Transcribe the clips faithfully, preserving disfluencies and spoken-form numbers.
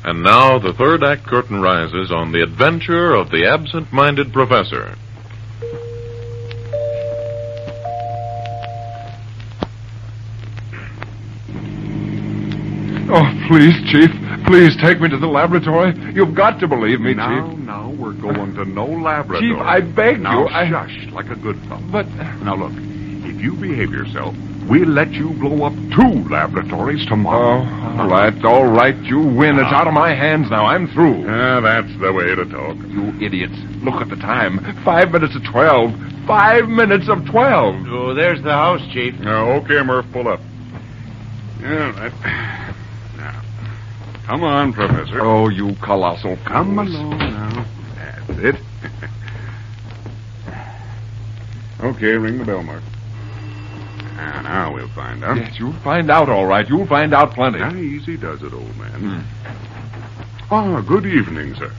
And now the third act curtain rises on the adventure of the absent-minded professor. Oh, please, Chief. Please take me to the laboratory. You've got to believe me, now, Chief. Now, we're going to no laboratory. Chief, I beg now, you. I... shush, like a good fellow. But... Now, look, if you behave yourself, we'll let you blow up two laboratories tomorrow. Oh, all right, all right. You win. It's out of my hands now. I'm through. Yeah, that's the way to talk. You idiots. Look at the time. Five minutes of twelve. Five minutes of twelve. Oh, there's the house, Chief. Now, okay, Murph, pull up. Yeah, right. Now, come on, Professor. Oh, you colossal Come fools. along now. That's it. Okay, ring the bell, Mark. Now, now we'll find out. Yes, you'll find out, all right. You'll find out plenty. Now, easy does it, old man. Hmm. Oh, good evening, sir.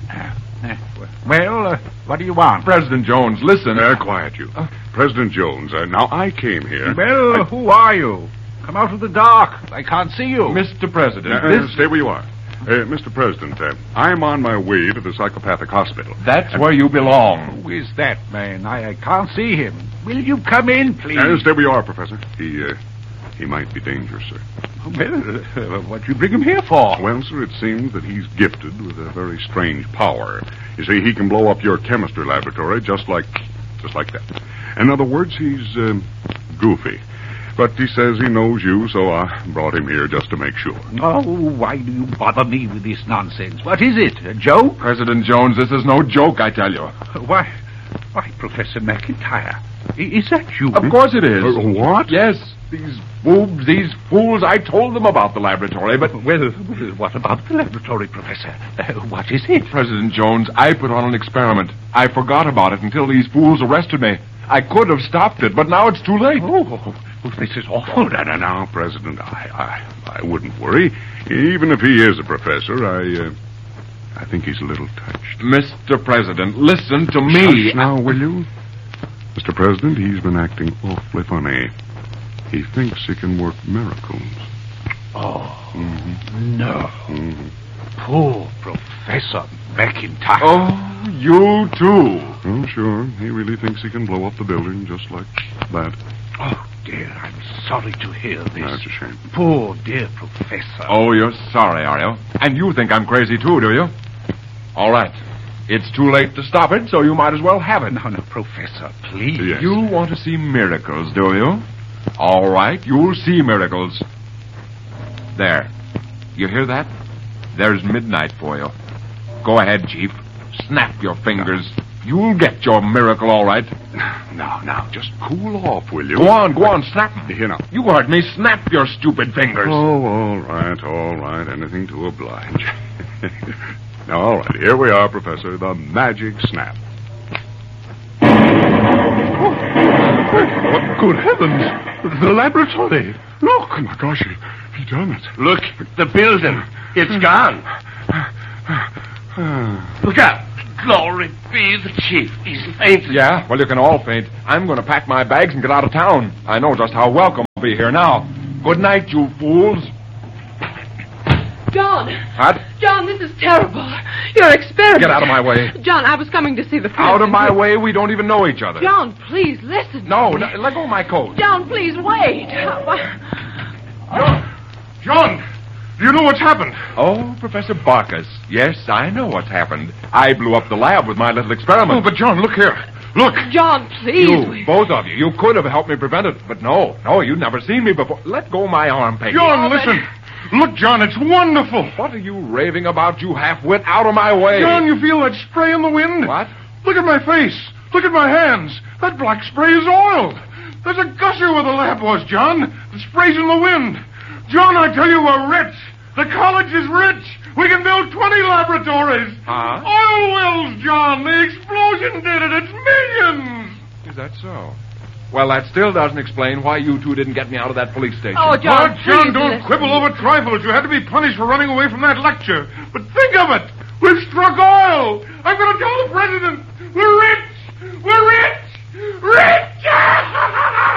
Well, uh, what do you want? President Jones, listen. Uh, quiet you. Uh, President Jones, uh, now I came here. Well, I... who are you? Come out of the dark. I can't see you. Mister President, Uh, this... Stay where you are. Uh, Mister President, uh, I'm on my way to the psychopathic hospital. That's where you belong. Who is that man? I, I can't see him. Will you come in, please? Uh, stay where you are, Professor. He, uh, he might be dangerous, sir. Well, uh, what you bring him here for? Well, sir, it seems that he's gifted with a very strange power. You see, he can blow up your chemistry laboratory just like, just like that. In other words, he's, um, goofy. But he says he knows you, so I brought him here just to make sure. Oh, why do you bother me with this nonsense? What is it, a joke? President Jones, this is no joke, I tell you. Why, why, Professor McIntyre, i- is that you? Of course it is. Uh, what? Yes, these boobs, these fools, I told them about the laboratory, but... Well, well, what about the laboratory, Professor? Uh, what is it? President Jones, I put on an experiment. I forgot about it until these fools arrested me. I could have stopped it, but now it's too late. Oh, oh this is awful. No, no, no, President, I, I, I wouldn't worry. Even if he is a professor, I, uh, I think he's a little touched. Mister President, listen to me. Hush now, will you? Mister President, he's been acting awfully funny. He thinks he can work miracles. Oh, Mm-hmm. no. Mm-hmm. Poor Professor McIntyre. Oh, you too. Oh, sure. He really thinks he can blow up the building just like that. Oh, dear, I'm sorry to hear this. That's a shame. Poor dear Professor. Oh, you're sorry, are you? And you think I'm crazy too, do you? All right. It's too late to stop it, so you might as well have it. No, no, Professor, please. Yes. You want to see miracles, do you? All right, you'll see miracles. There. You hear that? There's midnight for you. Go ahead, Chief. Snap your fingers. You'll get your miracle, all right. Now, now, just cool off, will you? Go on, go on, snap 'em. Here now. You heard me. Snap your stupid fingers. Oh, all right, all right. Anything to oblige. Now, all right, here we are, Professor. The magic snap. Oh, good heavens. The laboratory. Look. Oh, my gosh, he, he done it. Look, the building. It's gone. Look out. Glory be the chief. He's fainted. Yeah, well, you can all faint. I'm going to pack my bags and get out of town. I know just how welcome I'll be here now. Good night, you fools. John! What? John, this is terrible. Your experiment. Get out of my way. John, I was coming to see the president. Out of my way. We don't even know each other. John, please, listen. No, no, let go of my coat. John, please, wait. John! John! Do you know what's happened? Oh, Professor Barkus. Yes, I know what's happened. I blew up the lab with my little experiment. Oh, but John, look here. Look. John, please. You, we... both of you, you could have helped me prevent it, but no, no, you'd never seen me before. Let go of my arm, Peggy. John, Oh, but- listen. Look, John, it's wonderful. What are you raving about, you half-wit? Out of my way. John, you feel that spray in the wind? What? Look at my face. Look at my hands. That black spray is oil. There's a gusher where the lab was, John. The spray's in the wind. John, I tell you, we're rich. The college is rich. We can build twenty laboratories. Huh? Oil wells, John. The explosion did it. It's millions. Is that so? Well, that still doesn't explain why you two didn't get me out of that police station. Oh, John, Lord, John, please don't listen. quibble over trifles. You had to be punished for running away from that lecture. But think of it. We've struck oil. I'm going to tell the president. We're rich. We're rich. Rich!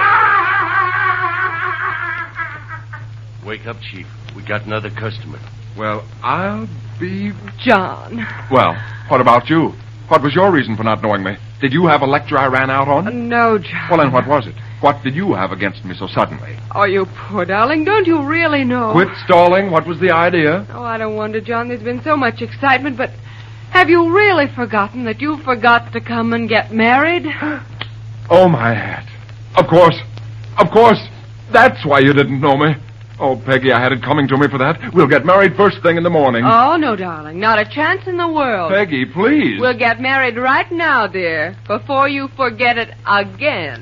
Wake up, Chief. We got another customer. Well, I'll be... John. Well, what about you? What was your reason for not knowing me? Did you have a lecture I ran out on? No, John. Well, then what was it? What did you have against me so suddenly? Oh, you poor darling. Don't you really know? Quit stalling. What was the idea? Oh, I don't wonder, John. There's been so much excitement, but have you really forgotten that you forgot to come and get married? Oh, my hat. Of course. Of course. That's why you didn't know me. Oh, Peggy, I had it coming to me for that. We'll get married first thing in the morning. Oh, no, darling. Not a chance in the world. Peggy, please. We'll get married right now, dear, before you forget it again.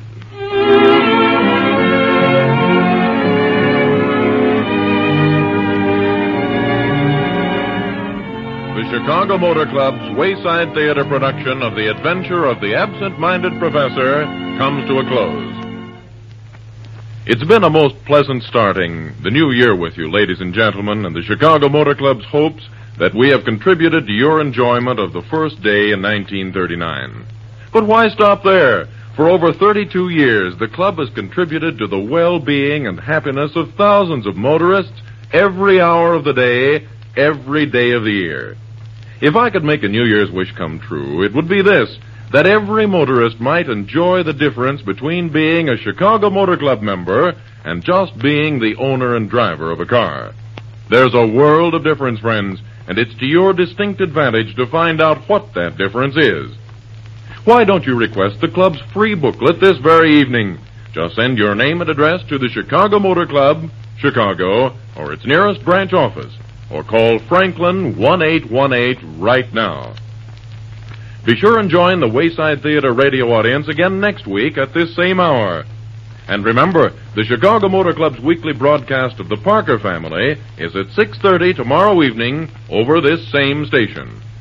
The Chicago Motor Club's Wayside Theater production of The Adventure of the Absent-Minded Professor comes to a close. It's been a most pleasant starting the new year with you, ladies and gentlemen, and the Chicago Motor Club's hopes that we have contributed to your enjoyment of the first day in nineteen thirty-nine. But why stop there? For over thirty-two years, the club has contributed to the well-being and happiness of thousands of motorists every hour of the day, every day of the year. If I could make a New Year's wish come true, it would be this: that every motorist might enjoy the difference between being a Chicago Motor Club member and just being the owner and driver of a car. There's a world of difference, friends, and it's to your distinct advantage to find out what that difference is. Why don't you request the club's free booklet this very evening? Just send your name and address to the Chicago Motor Club, Chicago, or its nearest branch office, or call Franklin one eight one eight right now. Be sure and join the Wayside Theater radio audience again next week at this same hour. And remember, the Chicago Motor Club's weekly broadcast of the Parker Family is at six thirty tomorrow evening over this same station.